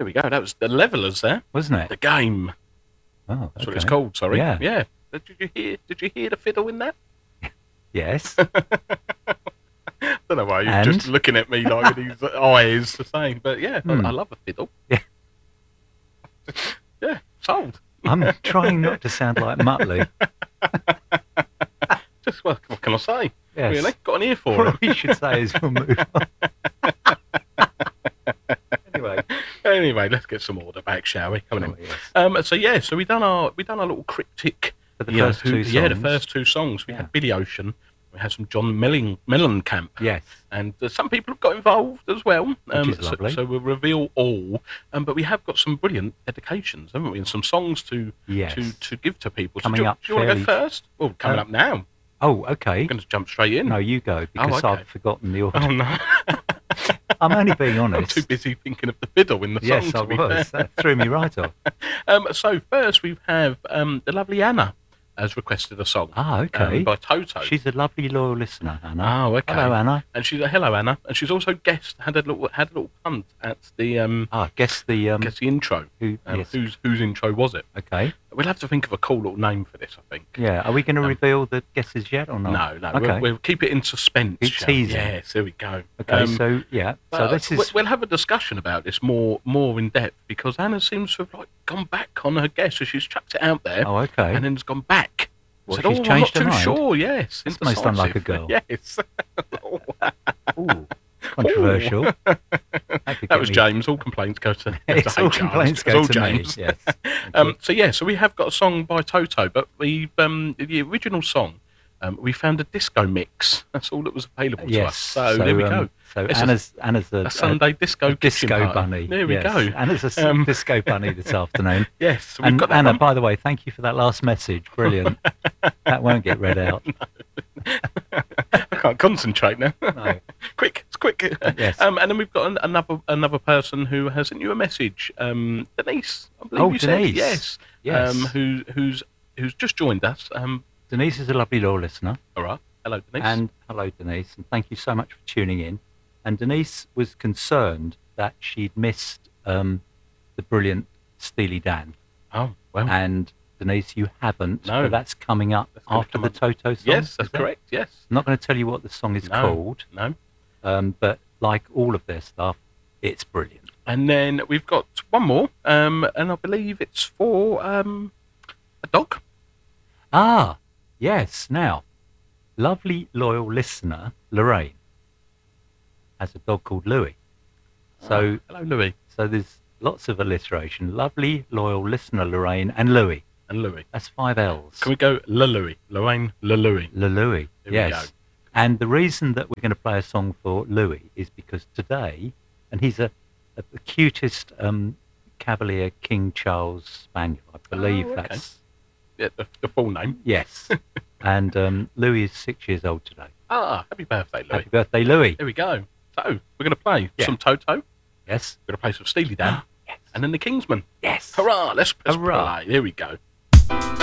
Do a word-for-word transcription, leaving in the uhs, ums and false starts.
There we go. That was the Levellers there, wasn't it? The Game. Oh, okay. That's what it's called. Sorry. Yeah. Yeah. Did you hear? Did you hear the fiddle in that? Yes. Don't know why you're And? just looking at me like with these eyes the same, but yeah, Hmm. I, I love a fiddle. Yeah. Yeah, sold. I'm trying not to sound like Muttley. Just well, what can I say? Yes. Really, got an ear for What it. we should say is we'll move on. Anyway. Anyway, let's get some order back, shall we? Come on Oh, in. yes. Um, so yeah, so we done our we done our little cryptic. For the you know, first who- two Yeah, the songs. first two songs. We Yeah. had Billy Ocean. We had some John Melling, Mellencamp. Yes. And uh, some people have got involved as well. Um, is so, lovely. so we'll reveal all. Um, but we have got some brilliant dedications, haven't we? And some songs to Yes. to, to give to people. Coming so do, up do you want to fairly- go first? Well, coming Uh, up now. Oh, okay. I'm going to jump straight in. No, you go, because okay. I've forgotten the order. Oh, no. I'm only being I'm honest. too busy thinking of the fiddle in the song, Yes, to I be was. fair. That threw me right off. Um, so first we have um, the lovely Anna has requested a song. Ah, okay. Um, by Toto. She's a lovely, loyal listener, Anna. Oh, okay. Hello, Anna. And she's a hello, Anna. And she's also guest had a little had a little punt at the um, Ah, guess the... Um, guess the intro. who, Um, yes. Whose whose intro was it? Okay. We'll have to think of a cool little name for this, I think. Yeah. Are we going to Um, reveal the guesses yet or not? No, no. Okay. We'll, we'll keep it in suspense. Keep shall we? teasing. Yes, there we go. Okay, Um, so, yeah. So But this we- is... We'll have a discussion about this more more in depth because Anna seems to have like gone back on her guess, so she's chucked it out there Oh, okay. and then has gone back. What, Said, she's oh, changed I'm her not too mind? sure. Yes, That's most unlike a indecisive. girl. Yes. Ooh, controversial. That, could That get was me- James. All complaints go to, go It's to all H R. complaints It's go all to James. me. Yes. Um, so yeah, so we have got a song by Toto, but we um, the original song um, we found a disco mix. That's all that was available to Yes. us. So, there we um, go. So It's a- Anna's Anna's a, A Sunday disco a kitchen disco party. bunny. There we yes. go. Anna's a s- Um, disco bunny this afternoon. Yes, so we've And got that Anna, one. by the way, thank you for that last message. Brilliant. That won't get read out. I can't concentrate now. No. Quick, it's quick. Yes. Um, and then we've got an, another another person who has sent you a message. Um, Denise, I believe Oh, you Denise. said yes. Yes. Um, who who's who's just joined us. Um, Denise is a lovely loyal listener. all right. Hello, Denise. And hello, Denise, and thank you so much for tuning in. And Denise was concerned that she'd missed um, the brilliant Steely Dan. oh well. And Denise, you haven't. No. But that's coming up That's gonna after come the up. Toto song. yes, that's is it? correct. Yes. I'm not going to tell you what the song is No. called, No. um, but like all of their stuff, it's brilliant. And then we've got one more, um, and I believe it's for um, a dog. Ah, yes. Now, lovely loyal listener Lorraine has a dog called Louis. So, Ah, hello, Louis so there's lots of alliteration. Lovely loyal listener Lorraine and Louis. and Louis. That's five L's. Can we go La Louis? Lorraine La Louis. Le Louis. There we yes. go. And the reason that we're going to play a song for Louis is because today, and he's a, a the cutest um, Cavalier King Charles Spaniel. I believe Oh, okay. that's Yeah, the, the full name. yes. And um, Louis is six years old today. Ah, happy birthday, Louis. Happy birthday, Louis. There we go. So we're going to play Yeah. some Toto. Yes. We're going to play some Steely Dan, Yes. and then the Kingsmen. Yes. Hurrah! Let's, let's Hurrah. play. Here we go.